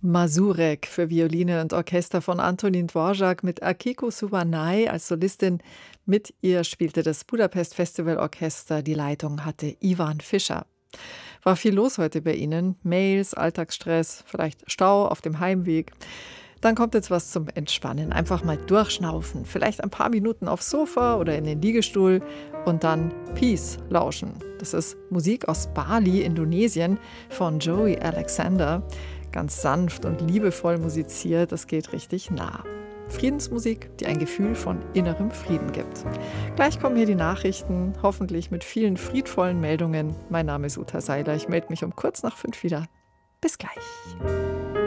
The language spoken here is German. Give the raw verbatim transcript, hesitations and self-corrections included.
Mazurek für Violine und Orchester von Antonín Dvořák mit Akiko Subanai als Solistin. Mit ihr spielte das Budapest Festival Orchester. Die Leitung hatte Ivan Fischer. War viel los heute bei Ihnen. Mails, Alltagsstress, vielleicht Stau auf dem Heimweg. Dann kommt jetzt was zum Entspannen. Einfach mal durchschnaufen. Vielleicht ein paar Minuten aufs Sofa oder in den Liegestuhl und dann Peace lauschen. Das ist Musik aus Bali, Indonesien, von Joey Alexander. Ganz sanft und liebevoll musiziert, das geht richtig nah. Friedensmusik, die ein Gefühl von innerem Frieden gibt. Gleich kommen hier die Nachrichten, hoffentlich mit vielen friedvollen Meldungen. Mein Name ist Uta Seiler, ich melde mich um kurz nach fünf wieder. Bis gleich.